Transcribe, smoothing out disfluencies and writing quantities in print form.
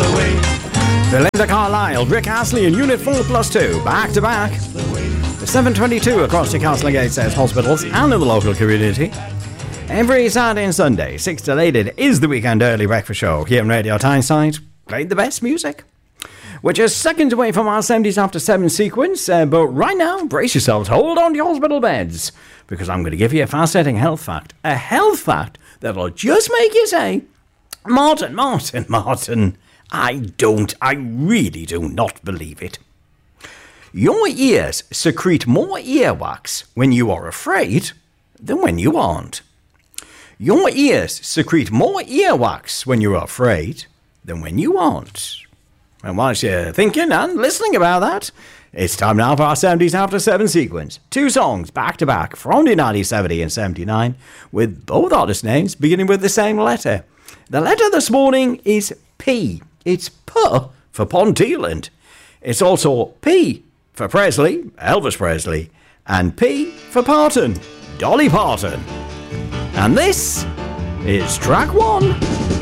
Belinda Carlisle, Rick Astley and Unit 4+2, back to back. The 7:22 across your Castlegate says hospitals and in the local community. Every Saturday and Sunday, 6 till 8, it is the weekend early breakfast show here on Radio Tyneside. Played the best music. We're just seconds away from our 70s after 7 sequence, but right now, brace yourselves, hold on to your hospital beds, because I'm going to give you a fast-setting health fact. A health fact that'll just make you say, Martin, I really do not believe it. Your ears secrete more earwax when you are afraid than when you aren't. Your ears secrete more earwax when you're afraid than when you aren't. And whilst you're thinking and listening about that, it's time now for our 70s After 7 sequence. 2 songs back to back from the 1970 and 79 with both artist names beginning with the same letter. The letter this morning is P. It's P for Ponteland. It's also P for Presley, Elvis Presley, and P for Parton, Dolly Parton. And this is track 1.